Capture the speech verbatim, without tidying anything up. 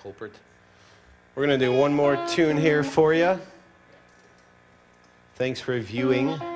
culprit. We're going to do one more tune here for you. Thanks for viewing.